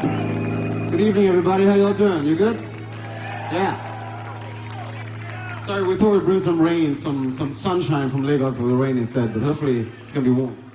Good evening, everybody. How y'all doing? You good? Yeah. Sorry, we thought we'd bring some rain, some sunshine from Lagos, but we'll rain instead. But hopefully it's gonna be warm.